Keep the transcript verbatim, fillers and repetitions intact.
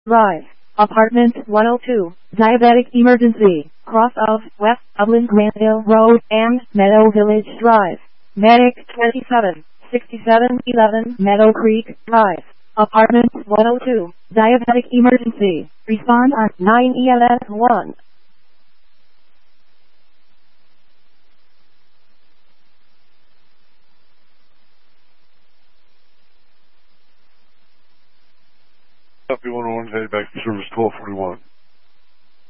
Drive. Apartment one oh two. Diabetic emergency. Cross of West Upland Granville Road and Meadow Village Drive. Medic twenty-seven sixty-seven eleven Meadow Creek Drive. Apartment one oh two. Diabetic emergency. Respond on nine E L S one. Copy one oh one, headed back to service twelve forty-one.